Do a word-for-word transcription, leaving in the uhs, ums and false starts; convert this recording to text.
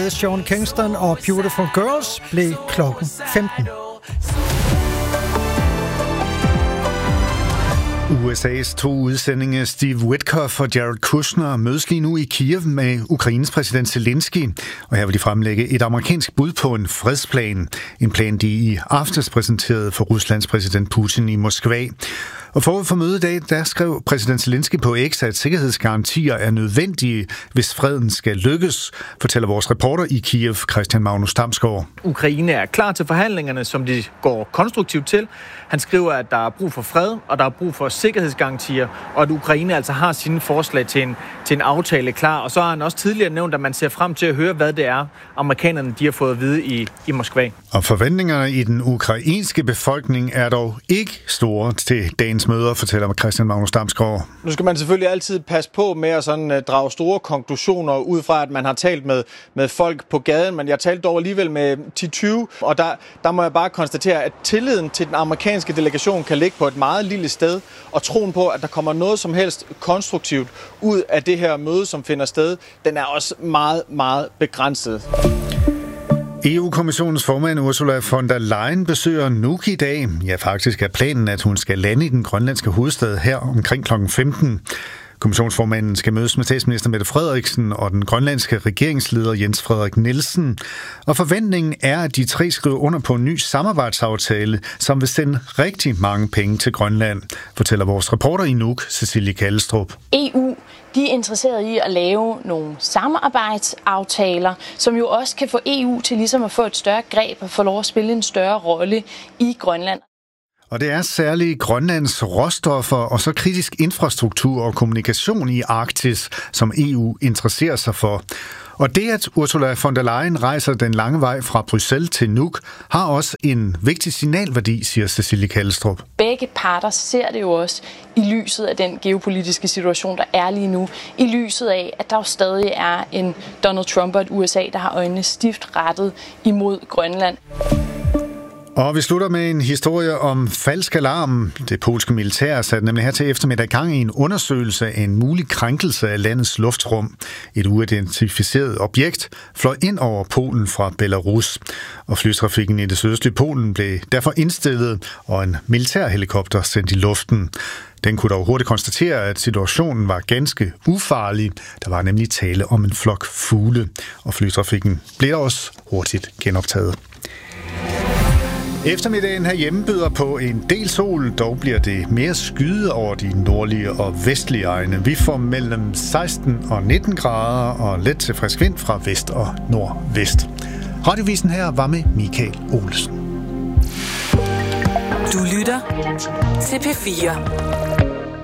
med Sean Kingston og Beautiful Girls blev klokken femten. U S A's to udsendinge Steve Witkoff og Jared Kushner mødes lige nu i Kiev med Ukraines præsident Zelensky, og her vil de fremlægge et amerikansk bud på en fredsplan. En plan, de i aftes præsenterede for Ruslands præsident Putin i Moskva. Og forud for mødet i dag, der skrev præsident Zelensky på X, at sikkerhedsgarantier er nødvendige, hvis freden skal lykkes, fortæller vores reporter i Kiev, Christian Magnus Damsgaard. Ukraine er klar til forhandlingerne, som de går konstruktivt til. Han skriver, at der er brug for fred, og der er brug for sikkerhedsgarantier, og at Ukraine altså har sine forslag til en, til en aftale klar. Og så har han også tidligere nævnt, at man ser frem til at høre, hvad det er, amerikanerne de har fået at vide i, i Moskva. Og forventningerne i den ukrainske befolkning er dog ikke store til dagens møder, fortæller Christian Magnus Damsgaard. Nu skal man selvfølgelig altid passe på med at sådan, uh, drage store konklusioner ud fra, at man har talt med, med folk på gaden, men jeg talte dog alligevel med ti til tyve, og der, der må jeg bare konstatere, at tilliden til den amerikanske delegation kan ligge på et meget lille sted, og troen på, at der kommer noget som helst konstruktivt ud af det her møde, som finder sted, den er også meget, meget begrænset. E U-kommissionens formand Ursula von der Leyen besøger Nuuk i dag. Ja, faktisk er planen, at hun skal lande i den grønlandske hovedstad her omkring klokken femten. Kommissionsformanden skal mødes med statsminister Mette Frederiksen og den grønlandske regeringsleder Jens Frederik Nielsen. Og forventningen er, at de tre skriver under på en ny samarbejdsaftale, som vil sende rigtig mange penge til Grønland, fortæller vores reporter i Nuuk, Cecilie Kallestrup. E U de er interesseret i at lave nogle samarbejdsaftaler, som jo også kan få E U til ligesom at få et større greb og få lov at spille en større rolle i Grønland. Og det er særligt Grønlands råstoffer og så kritisk infrastruktur og kommunikation i Arktis, som E U interesserer sig for. Og det, at Ursula von der Leyen rejser den lange vej fra Bruxelles til Nuuk, har også en vigtig signalværdi, siger Cecilie Kallestrup. Begge parter ser det jo også i lyset af den geopolitiske situation, der er lige nu. I lyset af, at der jo stadig er en Donald Trump og et U S A, der har øjnene stift rettet imod Grønland. Og vi slutter med en historie om falsk alarm. Det polske militær satte nemlig her til eftermiddag gang i en undersøgelse af en mulig krænkelse af landets luftrum. Et uidentificeret objekt fløj ind over Polen fra Belarus, og flytrafikken i det sydøstlige Polen blev derfor indstillet, og en militærhelikopter sendt i luften. Den kunne dog hurtigt konstatere, at situationen var ganske ufarlig. Der var nemlig tale om en flok fugle, og flytrafikken blev også hurtigt genoptaget. Eftermiddagen herhjemme byder på en del sol, dog bliver det mere skyet over de nordlige og vestlige egne. Vi får mellem seksten og nitten grader og let til frisk vind fra vest og nordvest. Radiovisen her var med Michael Olsen. Du lytter til P fire.